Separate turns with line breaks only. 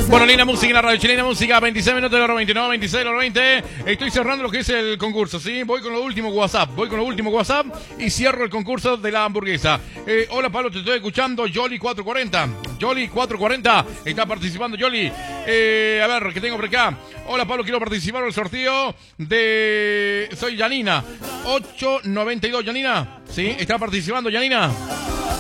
Bueno, linda música en la radio chilena, música, 26 minutos de la hora 29, 26 de la hora 20. Estoy cerrando lo que es el concurso, ¿sí? Voy con lo último WhatsApp, y cierro el concurso de la hamburguesa. Hola, Pablo, te estoy escuchando, Yoli440 está participando, Yoli. A ver, ¿qué tengo por acá? Hola, Pablo, quiero participar en el sorteo de... Soy Janina, 892, Janina, ¿sí? ¿Está participando, Janina?